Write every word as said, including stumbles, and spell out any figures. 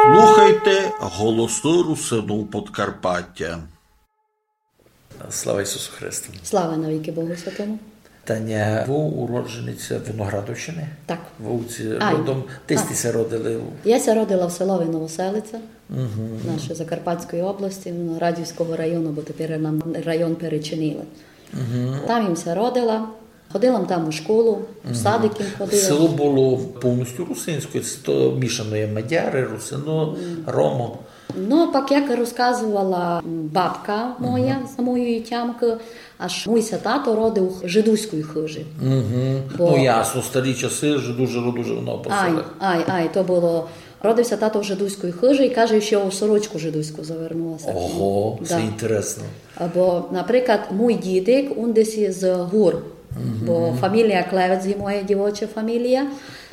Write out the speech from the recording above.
Слухайте голосу Русину Подкарпаття. Слава Ісусу Христу. Слава навіки Богу Святому. Таня, ви уроджениця Виноградовщини? Так. Вовці родом. Ти стися родили? Я ся родила в селові Новоселиця, Угу. нашої Закарпатської області, Радівського району, бо тепер нам район перечинили. Угу. Там їм ся родила, ходила там у школу, в садик їм ходила. Село було повністю русинською, це то мішано є мадяри, русино, ромо. Ну, пак як розказувала бабка моя, uh-huh. за моєю тямкою, аж мій ся тато родив жидуської хижі. Угу. Бо... Ну, ясно, старі часи, дуже дуже воно по Ай, селах. ай, ай, то було... Родився тато в жидуської хижі і каже, що у сорочку жидуську завернулася. Ого, да. Це інтересно. Бо, наприклад, мій дідик, він десь з гур, uh-huh. бо фамілія Клевець є моя дівоча фамілія,